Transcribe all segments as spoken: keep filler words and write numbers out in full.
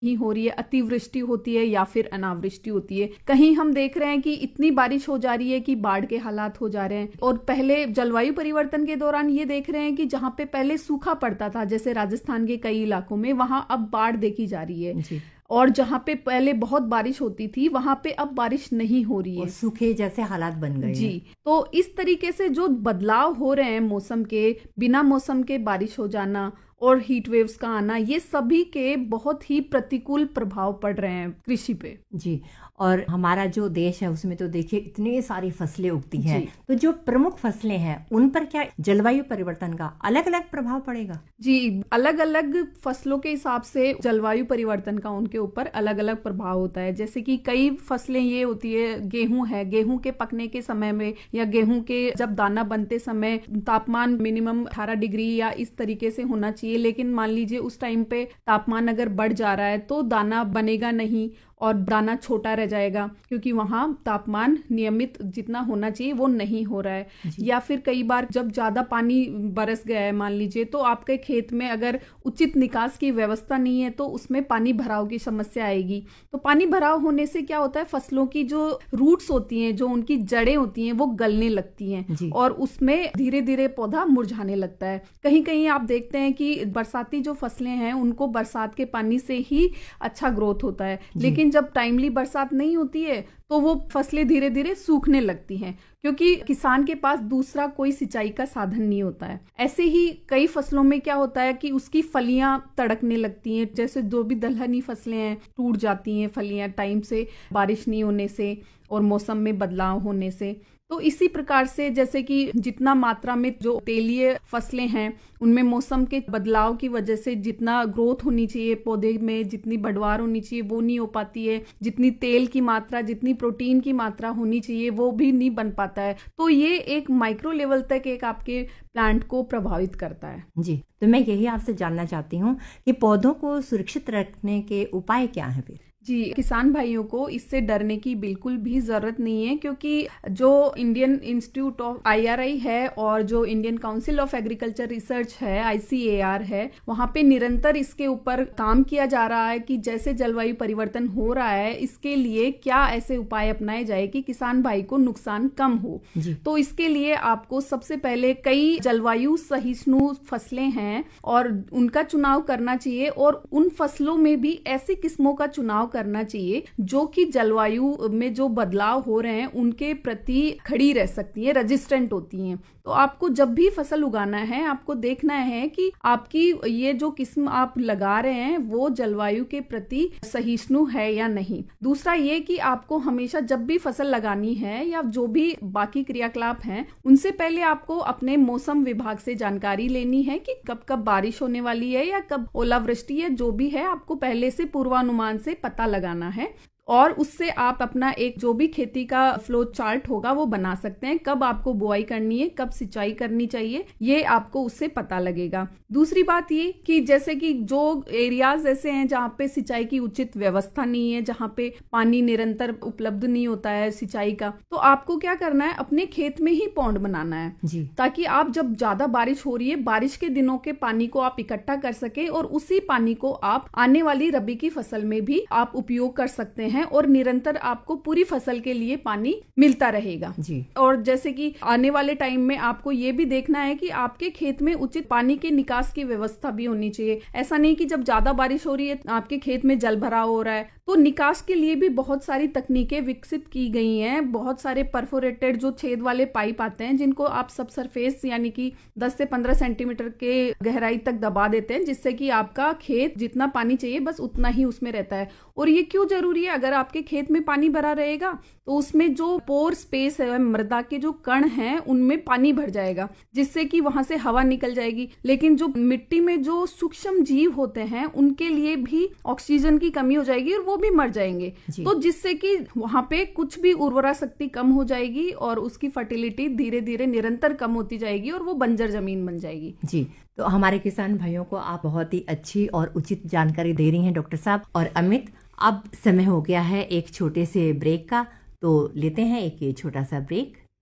ही हो रही है, अतिवृष्टि होती है या फिर अनावृष्टि होती है। कहीं हम देख रहे हैं कि इतनी बारिश हो जा रही है कि बाढ़ के हालात हो जा रहे हैं। और पहले जलवायु परिवर्तन के दौरान ये देख रहे हैं कि जहाँ पे पहले सूखा पड़ता था, जैसे राजस्थान के कई इलाकों में, वहां अब बाढ़ देखी जा रही है जी। और जहाँ पे पहले बहुत बारिश होती थी वहां पे अब बारिश नहीं हो रही है, सूखे जैसे हालात बन गए जी। हैं। तो इस तरीके से जो बदलाव हो रहे हैं मौसम के, बिना मौसम के बारिश हो जाना और हीट वेव्स का आना, ये सभी के बहुत ही प्रतिकूल प्रभाव पड़ रहे हैं कृषि पे। जी। और हमारा जो देश है उसमें तो देखिए इतनी सारी फसलें उगती हैं, तो जो प्रमुख फसलें हैं उन पर क्या जलवायु परिवर्तन का अलग अलग प्रभाव पड़ेगा? जी, अलग अलग फसलों के हिसाब से जलवायु परिवर्तन का उनके ऊपर अलग अलग प्रभाव होता है। जैसे कि कई फसलें ये होती है, गेहूं है, गेहूं के पकने के समय में या गेहूं के जब दाना बनते समय तापमान मिनिमम अठारह डिग्री या इस तरीके से होना चाहिए, लेकिन मान लीजिए उस टाइम पे तापमान अगर बढ़ जा रहा है तो दाना बनेगा नहीं और दाना छोटा रह जाएगा, क्योंकि वहां तापमान नियमित जितना होना चाहिए वो नहीं हो रहा है। या फिर कई बार जब ज्यादा पानी बरस गया है मान लीजिए, तो आपके खेत में अगर उचित निकास की व्यवस्था नहीं है तो उसमें पानी भराव की समस्या आएगी। तो पानी भराव होने से क्या होता है, फसलों की जो रूट्स होती हैं, जो उनकी जड़ें होती हैं, वो गलने लगती हैं और उसमें धीरे धीरे पौधा मुरझाने लगता है। कहीं कहीं आप देखते हैं कि बरसाती जो फसलें हैं उनको बरसात के पानी से ही अच्छा ग्रोथ होता है, लेकिन जब टाइमली बरसात नहीं होती है तो वो फसलें धीरे धीरे सूखने लगती हैं, क्योंकि किसान के पास दूसरा कोई सिंचाई का साधन नहीं होता है। ऐसे ही कई फसलों में क्या होता है कि उसकी फलियां तड़कने लगती हैं, जैसे जो भी दलहनी फसलें हैं टूट जाती हैं फलियां टाइम से, बारिश नहीं होने से और मौसम में बदलाव होने से। तो इसी प्रकार से जैसे कि जितना मात्रा में जो तेलीय फसलें हैं उनमें मौसम के बदलाव की वजह से जितना ग्रोथ होनी चाहिए पौधे में, जितनी बढ़वार होनी चाहिए वो नहीं हो पाती है, जितनी तेल की मात्रा, जितनी प्रोटीन की मात्रा होनी चाहिए वो भी नहीं बन पाता है। तो ये एक माइक्रो लेवल तक एक आपके प्लांट को प्रभावित करता है। जी, तो मैं यही आपसे जानना चाहती हूँ कि पौधों को सुरक्षित रखने के उपाय क्या हैं फिर? जी, किसान भाइयों को इससे डरने की बिल्कुल भी जरूरत नहीं है, क्योंकि जो Indian institute of I R आई है और जो Indian council of agriculture research है आई सी ए आर है, वहां पे निरंतर इसके ऊपर काम किया जा रहा है कि जैसे जलवायु परिवर्तन हो रहा है इसके लिए क्या ऐसे उपाय अपनाए जाए कि किसान भाई को नुकसान कम हो। तो इसके लिए आपको सबसे पहले कई जलवायु सहिष्णु फसलें हैं और उनका चुनाव करना चाहिए, और उन फसलों में भी ऐसी किस्मों का चुनाव करना चाहिए जो कि जलवायु में जो बदलाव हो रहे हैं उनके प्रति खड़ी रह सकती हैं, रेजिस्टेंट होती हैं। तो आपको जब भी फसल उगाना है आपको देखना है कि आपकी ये जो किस्म आप लगा रहे हैं वो जलवायु के प्रति सहिष्णु है या नहीं। दूसरा ये कि आपको हमेशा जब भी फसल लगानी है या जो भी बाकी क्रियाकलाप हैं उनसे पहले आपको अपने मौसम विभाग से जानकारी लेनी है कि कब कब बारिश होने वाली है या कब ओलावृष्टि है, जो भी है आपको पहले से पूर्वानुमान से पता लगाना है और उससे आप अपना एक जो भी खेती का फ्लो चार्ट होगा वो बना सकते हैं। कब आपको बुआई करनी है, कब सिंचाई करनी चाहिए, ये आपको उससे पता लगेगा। दूसरी बात ये कि जैसे कि जो एरियाज ऐसे हैं जहाँ पे सिंचाई की उचित व्यवस्था नहीं है, जहाँ पे पानी निरंतर उपलब्ध नहीं होता है सिंचाई का, तो आपको क्या करना है, अपने खेत में ही पौंड बनाना है जी। ताकि आप जब ज्यादा बारिश हो रही है बारिश के दिनों के पानी को आप इकट्ठा कर सके और उसी पानी को आप आने वाली रबी की फसल में भी आप उपयोग कर सकते हैं और निरंतर आपको पूरी फसल के लिए पानी मिलता रहेगा जी। और जैसे कि आने वाले टाइम में आपको ये भी देखना है कि आपके खेत में उचित पानी के निकास की व्यवस्था भी होनी चाहिए। ऐसा नहीं कि जब ज्यादा बारिश हो रही है आपके खेत में जल भराव हो रहा है, तो निकास के लिए भी बहुत सारी तकनीकें विकसित की गई हैं। बहुत सारे परफोरेटेड जो छेद वाले पाइप आते हैं जिनको आप सब सरफेस यानी कि दस से पंद्रह सेंटीमीटर के गहराई तक दबा देते हैं, जिससे कि आपका खेत जितना पानी चाहिए बस उतना ही उसमें रहता है। और ये क्यों जरूरी है, अगर आपके खेत में पानी भरा रहेगा तो उसमें जो पोर स्पेस है, मृदा के जो कण हैं उनमें पानी भर जाएगा, जिससे कि वहां से हवा निकल जाएगी। लेकिन जो मिट्टी में जो सूक्ष्म जीव होते हैं उनके लिए भी ऑक्सीजन की कमी हो जाएगी और वो भी मर जाएंगे, तो जिससे कि वहां पे कुछ भी उर्वरा शक्ति कम हो जाएगी और उसकी फर्टिलिटी धीरे धीरे निरंतर कम होती जाएगी और वो बंजर जमीन बन जाएगी जी। तो हमारे किसान भाइयों को आप बहुत ही अच्छी और उचित जानकारी दे रही हैं डॉक्टर साहब और अमित। अब समय हो गया है एक छोटे से ब्रेक का, तो लेते हैं एक छोटा सा ब्रेक।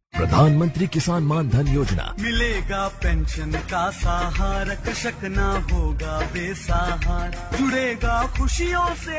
प्रधानमंत्री किसान मान धन योजना। मिलेगा पेंशन का सहारा, कृषक ना होगा बेसहारा, जुड़ेगा खुशियों से